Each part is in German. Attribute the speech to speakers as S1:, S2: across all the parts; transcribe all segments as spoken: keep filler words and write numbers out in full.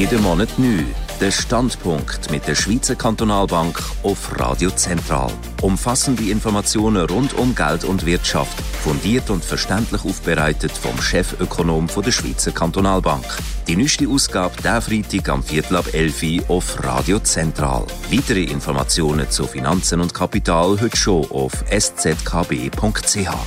S1: Jeden Monat neu. Der Standpunkt mit der Schweizer Kantonalbank auf Radio Zentral. Umfassende Informationen rund um Geld und Wirtschaft, fundiert und verständlich aufbereitet vom Chefökonom der Schweizer Kantonalbank. Die neueste Ausgabe diesen Freitag am Viertel ab elf Uhr auf Radio Zentral. Weitere Informationen zu Finanzen und Kapital heute schon auf s z k b punkt c h.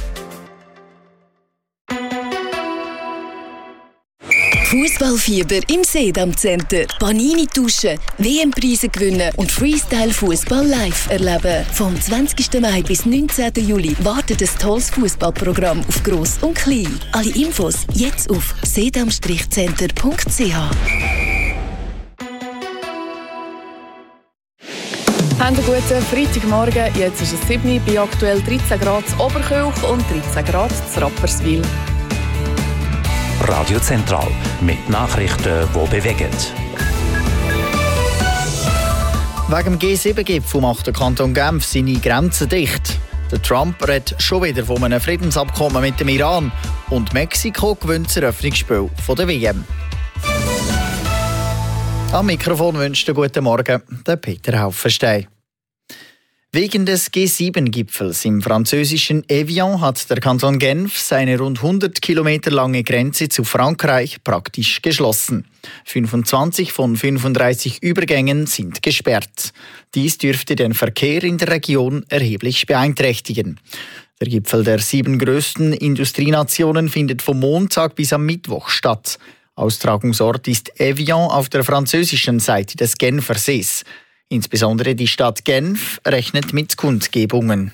S2: Fußballfieber im Sedam Center. Panini tauschen, W M-Preise gewinnen und Freestyle-Fußball live erleben. Vom zwanzigsten Mai bis neunzehnten Juli wartet ein tolles Fußballprogramm auf Gross und Klein. Alle Infos jetzt auf sedam center punkt c h.
S3: Haben einen guten Freitagmorgen. Jetzt ist es sieben Uhr, bei aktuell dreizehn Grad in Oberkirch und dreizehn Grad in Rapperswil.
S4: Radio Zentral mit Nachrichten, die bewegen.
S5: Wegen dem G sieben Gipfel macht der Kanton Genf seine Grenzen dicht. Der Trump redet schon wieder von einem Friedensabkommen mit dem Iran. Und Mexiko gewinnt das Eröffnungsspiel der W M. Am Mikrofon wünscht einen guten Morgen der Peter Haufenstein. Wegen des G sieben Gipfels im französischen Evian hat der Kanton Genf seine rund hundert Kilometer lange Grenze zu Frankreich praktisch geschlossen. fünfundzwanzig von fünfunddreißig Übergängen sind gesperrt. Dies dürfte den Verkehr in der Region erheblich beeinträchtigen. Der Gipfel der sieben grössten Industrienationen findet vom Montag bis am Mittwoch statt. Austragungsort ist Evian auf der französischen Seite des Genfer Sees. Insbesondere die Stadt Genf rechnet mit Kundgebungen.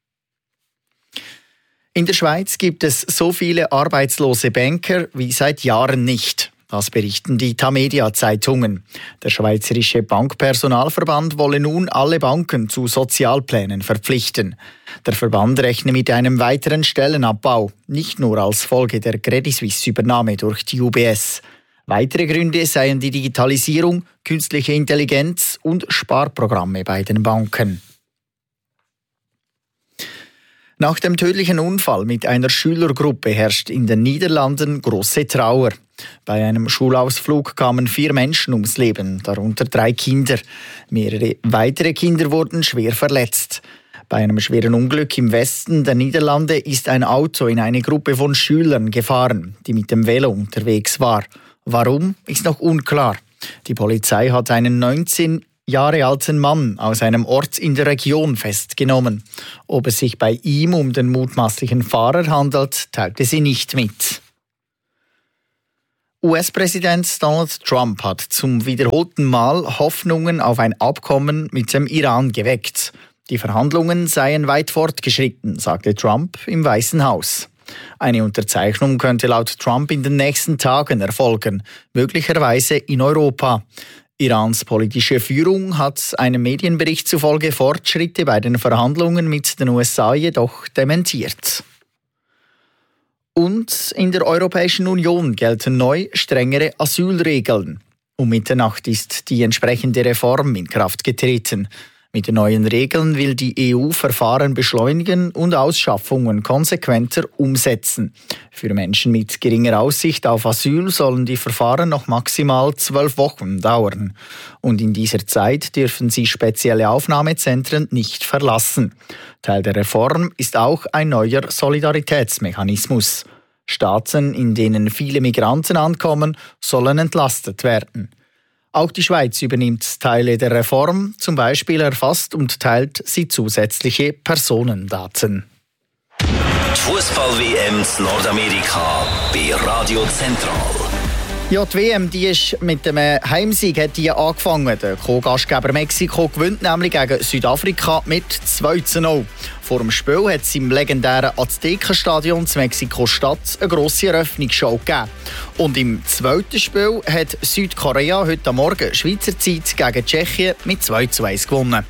S5: In der Schweiz gibt es so viele arbeitslose Banker wie seit Jahren nicht. Das berichten die Tamedia-Zeitungen. Der Schweizerische Bankpersonalverband wolle nun alle Banken zu Sozialplänen verpflichten. Der Verband rechne mit einem weiteren Stellenabbau, nicht nur als Folge der Credit Suisse-Übernahme durch die U B S. Weitere Gründe seien die Digitalisierung, künstliche Intelligenz und Sparprogramme bei den Banken. Nach dem tödlichen Unfall mit einer Schülergruppe herrscht in den Niederlanden große Trauer. Bei einem Schulausflug kamen vier Menschen ums Leben, darunter drei Kinder. Mehrere weitere Kinder wurden schwer verletzt. Bei einem schweren Unglück im Westen der Niederlande ist ein Auto in eine Gruppe von Schülern gefahren, die mit dem Velo unterwegs war. Warum, ist noch unklar. Die Polizei hat einen neunzehn Jahre alten Mann aus einem Ort in der Region festgenommen. Ob es sich bei ihm um den mutmaßlichen Fahrer handelt, teilte sie nicht mit. U S-Präsident Donald Trump hat zum wiederholten Mal Hoffnungen auf ein Abkommen mit dem Iran geweckt. Die Verhandlungen seien weit fortgeschritten, sagte Trump im Weißen Haus. Eine Unterzeichnung könnte laut Trump in den nächsten Tagen erfolgen, möglicherweise in Europa. Irans politische Führung hat einem Medienbericht zufolge Fortschritte bei den Verhandlungen mit den U S A jedoch dementiert. Und in der Europäischen Union gelten neu strengere Asylregeln. Um Mitternacht ist die entsprechende Reform in Kraft getreten. Mit den neuen Regeln will die E U Verfahren beschleunigen und Ausschaffungen konsequenter umsetzen. Für Menschen mit geringer Aussicht auf Asyl sollen die Verfahren noch maximal zwölf Wochen dauern. Und in dieser Zeit dürfen sie spezielle Aufnahmezentren nicht verlassen. Teil der Reform ist auch ein neuer Solidaritätsmechanismus. Staaten, in denen viele Migranten ankommen, sollen entlastet werden. Auch die Schweiz übernimmt Teile der Reform, zum Beispiel erfasst und teilt sie zusätzliche Personendaten.
S1: Die Fußball-W M in Nordamerika bei Radio Zentral.
S5: Ja, die W M die ist mit dem Heimsieg hat die angefangen. Der Co-Gastgeber Mexiko gewinnt nämlich gegen Südafrika mit zwei zu null. Vor dem Spiel hat es im legendären Aztekenstadion in Mexiko-Stadt eine grosse Eröffnungsshow gegeben. Und im zweiten Spiel hat Südkorea heute Morgen Schweizer Zeit gegen Tschechien mit zwei zu eins gewonnen.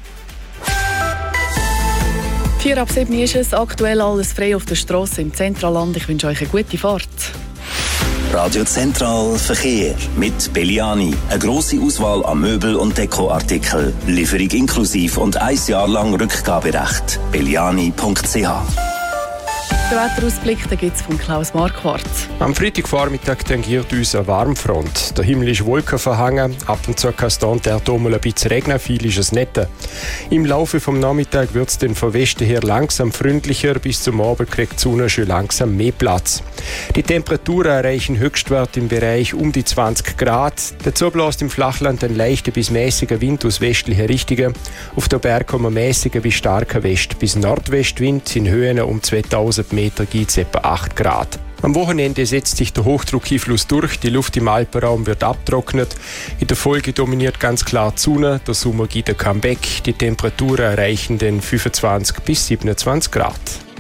S3: Vier ab sieben ist es, aktuell alles frei auf der Strasse im Zentralland. Ich wünsche euch eine gute Fahrt.
S1: Radio Zentral Verkehr mit Belliani. Eine grosse Auswahl an Möbel- und Dekoartikeln. Lieferung inklusiv und ein Jahr lang Rückgaberecht. belliani punkt c h.
S3: den Wetterausblick gibt es von Klaus Marquardt.
S6: Am Freitagvormittag tangiert uns eine Warmfront. Der Himmel ist wolkenverhangen, ab und zu kann es da und dort mal ein bisschen regnen, viel ist es nicht. Im Laufe des Nachmittags wird es dann von Westen her langsam freundlicher, bis zum Abend kriegt die Sonne schon langsam mehr Platz. Die Temperaturen erreichen Höchstwert im Bereich um die zwanzig Grad. Dazu bläst im Flachland ein leichter bis mäßiger Wind aus westlicher Richtung. Auf der Berg kommen mäßiger bis starker West- bis Nordwestwind. In Höhen um zweitausend Meter gibt es etwa acht Grad. Am Wochenende setzt sich der Hochdruckeinfluss durch, die Luft im Alpenraum wird abtrocknet. In der Folge dominiert ganz klar die Sonne, der Sommer gibt ein Comeback. Die Temperaturen erreichen den fünfundzwanzig bis siebenundzwanzig Grad.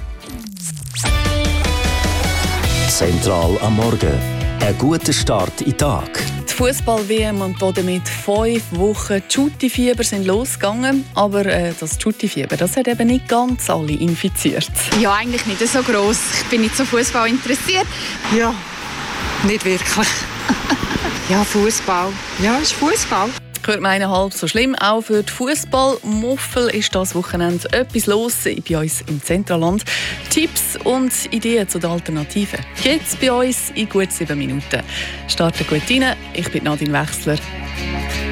S1: Zentral am Morgen. Ein guter Start in den Tag.
S3: Die Fußball-W M und damit fünf Wochen Shooty-Fieber sind losgegangen. Aber äh, das Shooty-Fieber, das hat eben nicht ganz alle infiziert.
S7: Ja, eigentlich nicht so gross. Ich bin nicht so Fußball interessiert.
S8: Ja, nicht wirklich. Ja, Fußball. Ja, ist Fußball.
S3: Hört meinen halb so schlimm. Auch für die Fußballmuffel ist das Wochenende etwas los bei uns im Zentralland. Tipps und Ideen zu den Alternativen. Jetzt bei uns in gut sieben Minuten. Starten gut rein. Ich bin Nadine Wechsler.